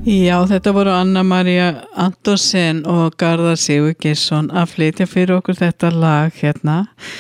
Já, þetta voru Anna María Antonsen og Garðar Sigurgeirsson að flytja fyrir okkur þetta lag hérna.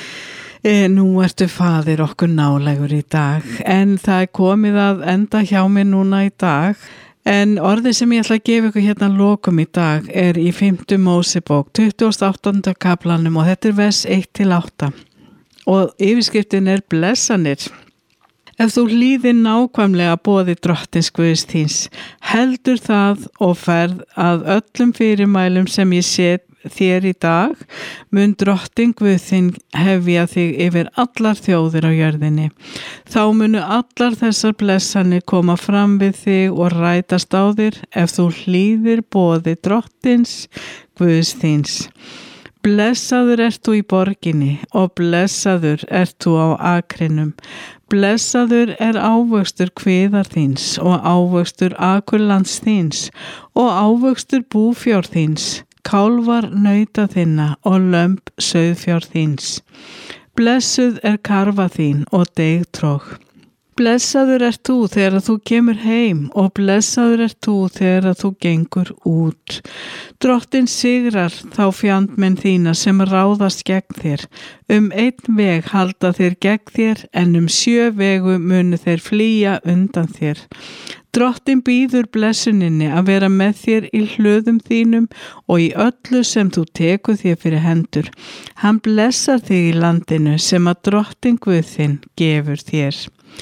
Nú ertu faðir okkur nálægur í dag, en það er komið að enda hjá mér núna í dag. En orðið sem ég ætla að gefa ykkur hérna lokum í dag er í 5. Mósebók, 28. kaflanum og þetta er vers 1-8. Og yfirskriftin er blessanir. Ef þú hlýðir nákvæmlega boði drottins Guðs þíns, heldur það og ferð að öllum fyrirmælum sem ég set þér í dag, mun drottin Guð þinn hefja þig yfir allar þjóðir á jörðinni. Þá munu allar þessar blessanir koma fram við þig og rætast á þér ef þú hlýðir boði drottins Guðs þíns. Blessaður ert þú í borginni og blessaður ert þú á akrinum. Blessaður er ávöxtur kviðar þíns og ávöxtur akurlands þíns og ávöxtur búfjár þíns, kálfar nauta þinna og lömb sauðfjár þíns. Blessuð er karfa þín og deigtrog. Blessaður ert þú þegar þú kemur heim og blessaður ert þú þegar þú gengur út. Drottin sigrar þá fjandmenn þína sem ráðast gegn þér. Einn veg halda þeir gegn þér en 7 vegu munu þeir flýja undan þér. Drottin býður blessuninni að vera með þér í hlöðum þínum og í öllu sem þú tekur þér fyrir hendur. Hann blessar þig í landinu sem að drottin Guð þinn gefur þér.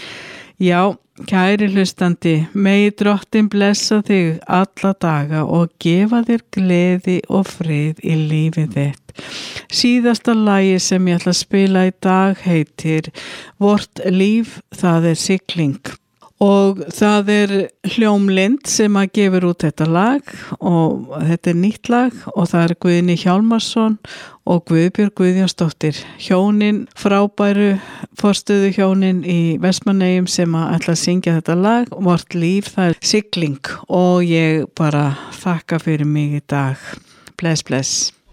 Já, kæri hlustandi, megi drottin blessa þig alla daga og gefa þér gleði og frið í lífið þitt. Síðasta lagi sem ég ætla að spila í dag heitir Vort líf, það er sigling. Og það er Hljómlind sem að gefur út þetta lag og þetta er nýtt lag og það er Guðni Hjálmarsson og Guðbjörg Guðjónsdóttir. Hjónin, frábæru forstöðu hjónin í Vestmannaeyjum sem að ætla að syngja þetta lag. Vort líf, það er sigling og ég bara þakka fyrir mig í dag. Bless, bless.